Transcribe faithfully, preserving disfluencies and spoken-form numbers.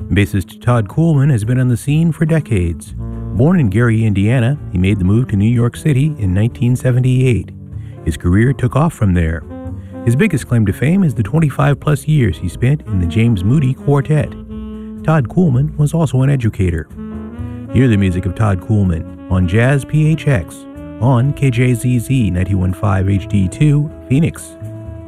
Bassist Todd Coolman has been on the scene for decades. Born in Gary, Indiana, he made the move to New York City in nineteen seventy-eight. His career took off from there. His biggest claim to fame is the twenty-five plus years he spent in the James Moody Quartet. Todd Coolman was also an educator. Hear the music of Todd Coolman on Jazz P H X on K J Z Z ninety-one point five H D two, Phoenix.